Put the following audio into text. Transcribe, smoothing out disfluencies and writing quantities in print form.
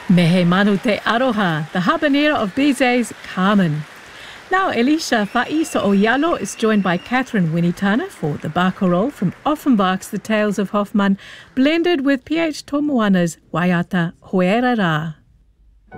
Mehe manu te aroha, the habanera of Bizet's Carmen. Now, Elisha Faiso Oyalo is joined by Catherine Winitana for the Barcarolle from Offenbach's The Tales of Hoffmann, blended with P.H. Tomoana's Waiata Hoerara.